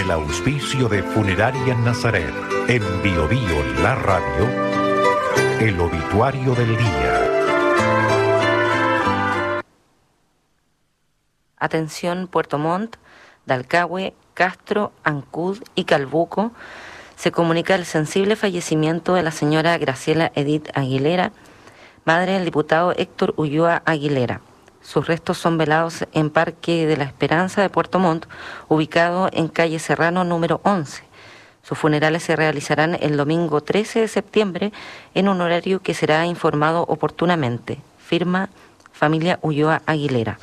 el auspicio de Funeraria Nazaret, en Bio Bio, la radio, el obituario del día. Atención Puerto Montt, Dalcahue, Castro, Ancud y Calbuco. Se comunica el sensible fallecimiento de la señora Graciela Edith Aguilera, madre del diputado Héctor Ulloa Aguilera. Sus restos son velados en Parque de la Esperanza de Puerto Montt, ubicado en calle Serrano número 11. Sus funerales se realizarán el domingo 13 de septiembre en un horario que será informado oportunamente. Firma Familia Ulloa Aguilera.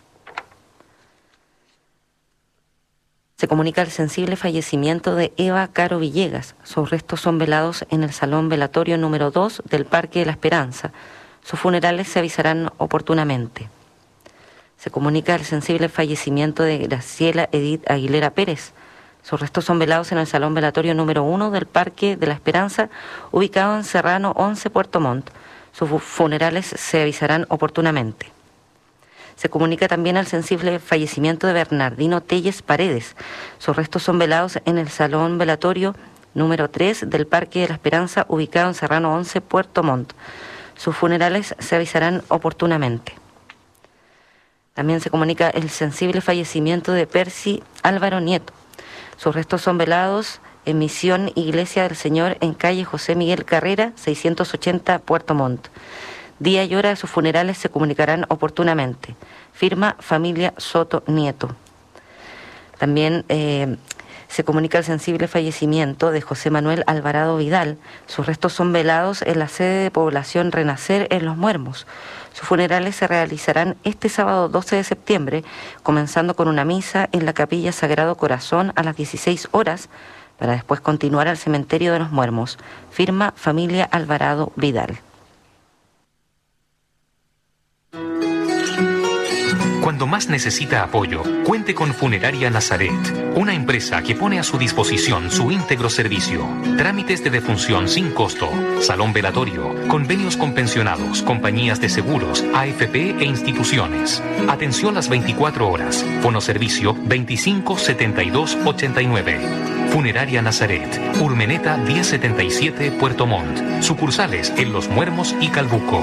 Se comunica el sensible fallecimiento de Eva Caro Villegas. Sus restos son velados en el Salón Velatorio número 2 del Parque de la Esperanza. Sus funerales se avisarán oportunamente. Se comunica el sensible fallecimiento de Graciela Edith Aguilera Pérez. Sus restos son velados en el Salón Velatorio número 1 del Parque de la Esperanza, ubicado en Serrano 11, Puerto Montt. Sus funerales se avisarán oportunamente. Se comunica también el sensible fallecimiento de Bernardino Telles Paredes. Sus restos son velados en el Salón Velatorio número 3 del Parque de la Esperanza, ubicado en Serrano 11, Puerto Montt. Sus funerales se avisarán oportunamente. También se comunica el sensible fallecimiento de Percy Álvaro Nieto. Sus restos son velados en Misión Iglesia del Señor en calle José Miguel Carrera, 680, Puerto Montt. Día y hora de sus funerales se comunicarán oportunamente. Firma Familia Soto Nieto. También se comunica el sensible fallecimiento de José Manuel Alvarado Vidal. Sus restos son velados en la sede de población Renacer en Los Muermos. Sus funerales se realizarán este sábado 12 de septiembre, comenzando con una misa en la Capilla Sagrado Corazón a las 16 horas, para después continuar al cementerio de Los Muermos. Firma Familia Alvarado Vidal. Cuando más necesita apoyo, cuente con Funeraria Nazaret, una empresa que pone a su disposición su íntegro servicio. Trámites de defunción sin costo, salón velatorio, convenios con pensionados, compañías de seguros, AFP e instituciones. Atención las 24 horas. Fonoservicio 25 72 89. Funeraria Nazaret, Urmeneta 1077, Puerto Montt. Sucursales en Los Muermos y Calbuco.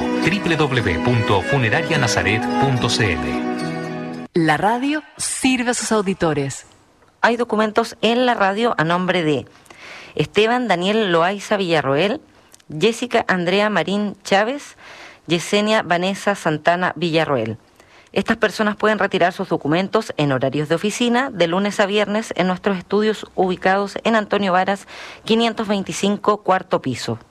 www.funerarianazaret.cl. La radio sirve a sus auditores. Hay documentos en la radio a nombre de Esteban Daniel Loaiza Villarroel, Jessica Andrea Marín Chávez, Yesenia Vanessa Santana Villarroel. Estas personas pueden retirar sus documentos en horarios de oficina de lunes a viernes en nuestros estudios ubicados en Antonio Varas 525, cuarto piso.